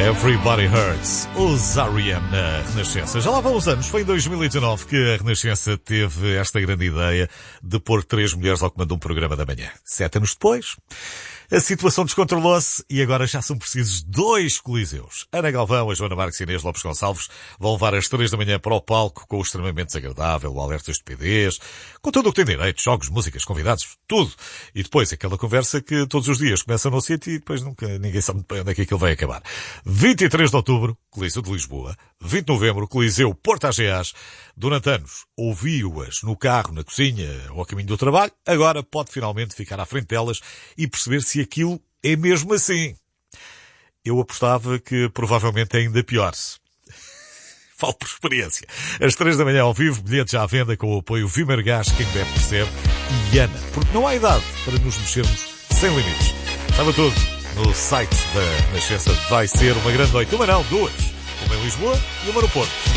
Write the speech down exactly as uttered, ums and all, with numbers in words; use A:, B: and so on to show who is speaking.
A: Everybody Hurts, os R E M na Renascença. Já lá vão os anos, foi em dois mil e dezanove que a Renascença teve esta grande ideia de pôr três mulheres ao comando de um programa da manhã. Sete anos depois, a situação descontrolou-se e agora já são precisos dois coliseus. Ana Galvão, a Joana Marques e Inês Lopes Gonçalves vão levar às três da manhã para o palco com o extremamente desagradável, o alerta de estupidez, com tudo o que tem direito, jogos, músicas, convidados, tudo. E depois aquela conversa que todos os dias começa no sítio e depois nunca ninguém sabe onde é que aquilo vai acabar. vinte e três de outubro, Coliseu de Lisboa. vinte de novembro, Coliseu Porto Ageás. Durante anos, ouviu-as no carro, na cozinha ou a caminho do trabalho. Agora pode finalmente ficar à frente delas e perceber se aquilo é mesmo assim. Eu apostava que provavelmente é ainda pior. Falo por experiência. Às três da manhã ao vivo, bilhetes à venda com o apoio Vimergás, quem bebe percebe, e Ana, porque não há idade para nos mexermos sem limites. Saiba tudo no site da Renascença. Vai ser uma grande noite. Uma não, duas. Uma em Lisboa e uma no Porto.